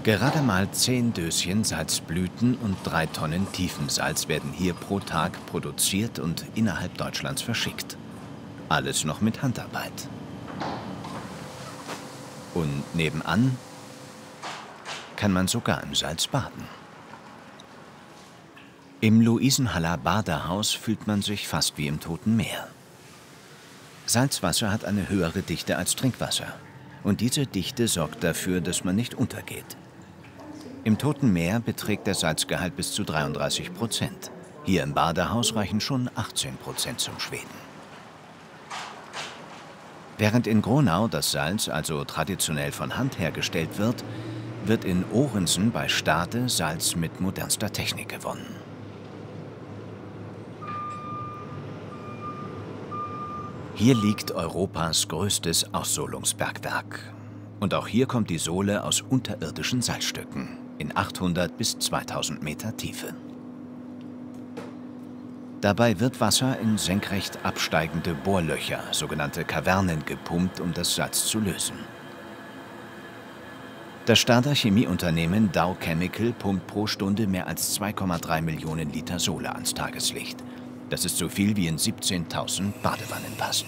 Gerade mal 10 Döschen Salzblüten und 3 Tonnen Tiefensalz werden hier pro Tag produziert und innerhalb Deutschlands verschickt. Alles noch mit Handarbeit. Und nebenan kann man sogar im Salz baden. Im Luisenhaller Badehaus fühlt man sich fast wie im Toten Meer. Salzwasser hat eine höhere Dichte als Trinkwasser. Und diese Dichte sorgt dafür, dass man nicht untergeht. Im Toten Meer beträgt der Salzgehalt bis zu 33%. Hier im Badehaus reichen schon 18% zum Schweden. Während in Gronau das Salz also traditionell von Hand hergestellt wird, wird in Ohrensen bei Stade Salz mit modernster Technik gewonnen. Hier liegt Europas größtes Aussohlungsbergwerk. Und auch hier kommt die Sohle aus unterirdischen Salzstücken in 800 bis 2000 Meter Tiefe. Dabei wird Wasser in senkrecht absteigende Bohrlöcher, sogenannte Kavernen, gepumpt, um das Salz zu lösen. Das Stader Chemieunternehmen Dow Chemical pumpt pro Stunde mehr als 2,3 Millionen Liter Sohle ans Tageslicht. Das ist so viel wie in 17.000 Badewannen passt.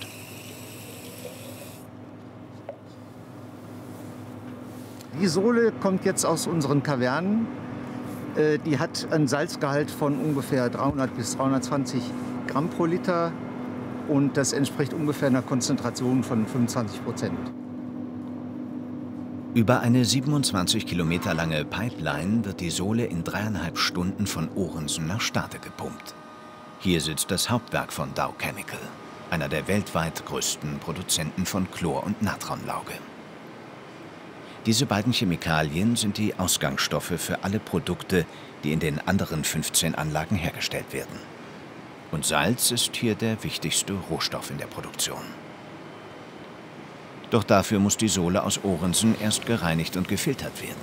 Die Sohle kommt jetzt aus unseren Kavernen. Die hat einen Salzgehalt von ungefähr 300 bis 320 Gramm pro Liter und das entspricht ungefähr einer Konzentration von 25%. Über eine 27 Kilometer lange Pipeline wird die Sohle in 3,5 Stunden von Ohrensen nach Stade gepumpt. Hier sitzt das Hauptwerk von Dow Chemical, einer der weltweit größten Produzenten von Chlor- und Natronlauge. Diese beiden Chemikalien sind die Ausgangsstoffe für alle Produkte, die in den anderen 15 Anlagen hergestellt werden. Und Salz ist hier der wichtigste Rohstoff in der Produktion. Doch dafür muss die Sohle aus Ohrensen erst gereinigt und gefiltert werden.